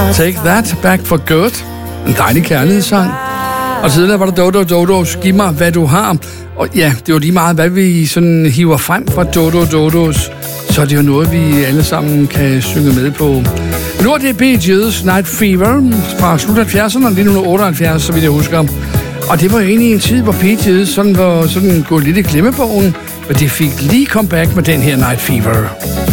Take That Back for Good. En dejlig kærlighedssang. Og tidligere var der Dodo Dodos, Giv mig, hvad du har. Og ja, det er jo lige meget, hvad vi sådan hiver frem fra Dodo Dodos. Så er det jo noget, vi alle sammen kan synge med på. Nu er det Bee Gees Night Fever fra slut 70'erne og 1978, så vidt jeg husker. Og det var jo egentlig en tid, hvor Bee Gees sådan gået lidt i glemmebogen, men de fik lige comeback med den her Night Fever.